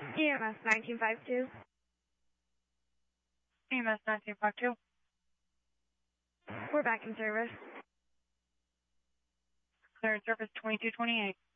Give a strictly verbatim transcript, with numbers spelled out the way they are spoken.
E M S nineteen fifty-two. E M S nineteen fifty-two. We're back in service. Cleared service twenty-two twenty-eight.